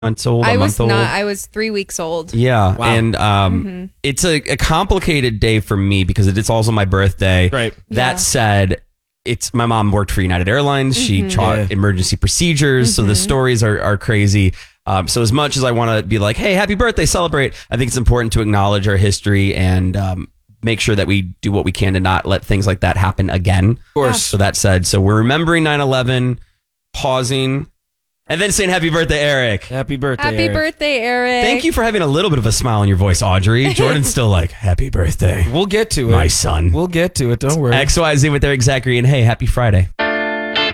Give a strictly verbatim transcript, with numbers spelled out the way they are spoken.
months old. I a was month not. old. I was three weeks old. Yeah, Wow. and um, Mm-hmm. it's a, a complicated day for me because it's also my birthday. Right. That Yeah. said, it's my mom worked for United Airlines. She Mm-hmm. taught Yeah. emergency procedures, so the stories are are crazy. Um, so as much as I want to be like, hey, happy birthday, celebrate, I think it's important to acknowledge our history and um, make sure that we do what we can to not let things like that happen again. Of course. So that said, so we're remembering nine eleven, pausing, and then saying happy birthday, Eric. Happy birthday, Happy Eric. birthday, Eric. Thank you for having a little bit of a smile on your voice, Audrey. Jordan's still like, happy birthday, We'll get to it. my son. We'll get to it. Don't worry. X Y Z with Eric Zachary, and hey, happy Friday.